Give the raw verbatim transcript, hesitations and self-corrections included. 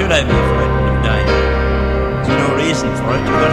should I be frightened of dying? There's no reason for it. You've got